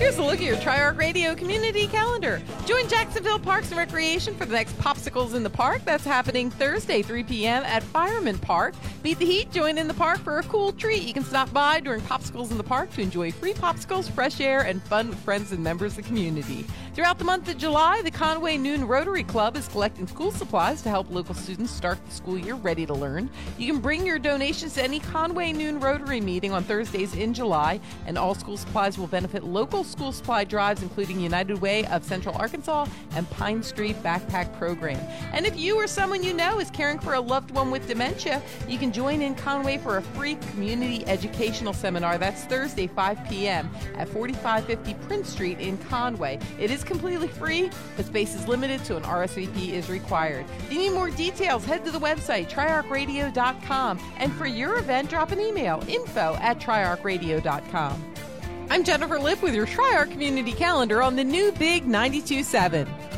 Here's a look at your Tri-Arc Radio community calendar. Join Jacksonville Parks and Recreation for the next Popsicles in the Park. That's happening Thursday, 3 p.m. at Fireman Park. Beat the heat, join in the park for a cool treat. You can stop by during Popsicles in the Park to enjoy free popsicles, fresh air, and fun with friends and members of the community. Throughout the month of July, the Conway Noon Rotary Club is collecting school supplies to help local students start the school year ready to learn. You can bring your donations to any Conway Noon Rotary meeting on Thursdays in July, and all school supplies will benefit local school supply drives, including United Way of Central Arkansas and Pine Street Backpack Program. And if you or someone you know is caring for a loved one with dementia, you can join in Conway for a free community educational seminar. That's Thursday, 5 p.m. at 4550 Prince Street in Conway. It is completely free, but space is limited, so an RSVP is required. If you need more details, head to the website, triarcradio.com. And for your event, drop an email, info@triarcradio.com. I'm Jennifer Lipp with your Tri-Arc Community Calendar on the new Big 92.7.